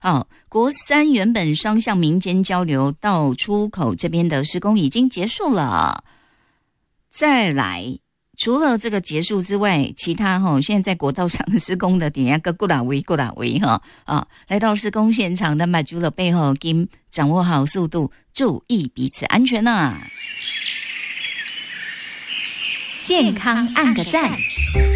好，国三原本双向民间交流到出口这边的施工已经结束了，再来除了这个结束之外，其他现在在国道上施工的点个过哪位来到施工现场的马主了背后跟掌握好速度，注意彼此安全啊！ 健康按个赞。